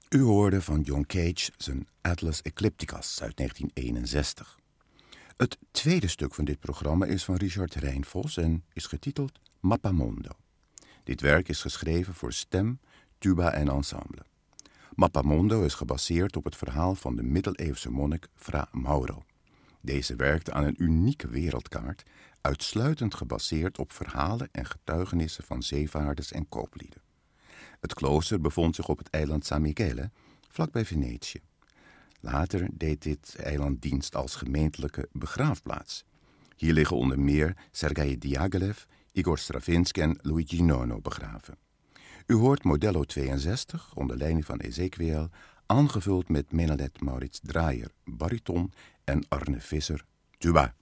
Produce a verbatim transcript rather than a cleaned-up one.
U hoorde van John Cage zijn Atlas Eclipticas uit negentien eenenzestig. Het tweede stuk van dit programma is van Richard Rijnvos en is getiteld Mappamondo. Dit werk is geschreven voor stem, tuba en ensemble. Mappamondo is gebaseerd op het verhaal van de middeleeuwse monnik Fra Mauro. Deze werkte aan een unieke wereldkaart, uitsluitend gebaseerd op verhalen en getuigenissen van zeevaarders en kooplieden. Het klooster bevond zich op het eiland San Michele, vlakbij Venetië. Later deed dit eiland dienst als gemeentelijke begraafplaats. Hier liggen onder meer Sergei Diaghilev, Igor Stravinsky en Luigi Nono begraven. U hoort Modello tweeënzestig onder leiding van Ezequiel, aangevuld met Menelet Maurits Draaier, bariton en Arne Visser, tuba.